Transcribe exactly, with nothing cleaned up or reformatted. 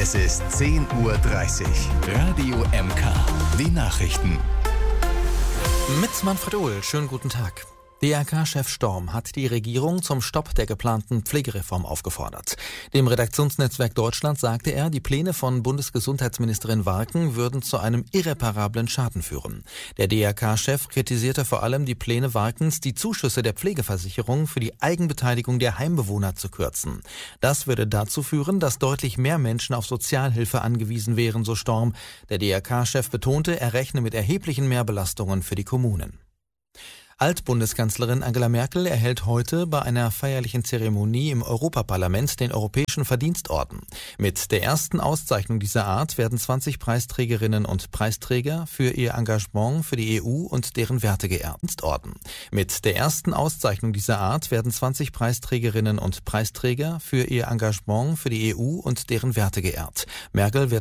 Es ist zehn Uhr dreißig. Radio M K. Die Nachrichten. Mit Manfred Ohl. Schönen guten Tag. D R K-Chef Storm hat die Regierung zum Stopp der geplanten Pflegereform aufgefordert. Dem Redaktionsnetzwerk Deutschland sagte er, die Pläne von Bundesgesundheitsministerin Warken würden zu einem irreparablen Schaden führen. Der D R K-Chef kritisierte vor allem die Pläne Warkens, die Zuschüsse der Pflegeversicherung für die Eigenbeteiligung der Heimbewohner zu kürzen. Das würde dazu führen, dass deutlich mehr Menschen auf Sozialhilfe angewiesen wären, so Storm. Der D R K-Chef betonte, er rechne mit erheblichen Mehrbelastungen für die Kommunen. Altbundeskanzlerin Angela Merkel erhält heute bei einer feierlichen Zeremonie im Europaparlament den Europäischen Verdienstorden. Mit der ersten Auszeichnung dieser Art werden zwanzig Preisträgerinnen und Preisträger für ihr Engagement für die E U und deren Werte geehrt. Mit der ersten Auszeichnung dieser Art werden zwanzig Preisträgerinnen und Preisträger für ihr Engagement für die E U und deren Werte geehrt. Merkel wird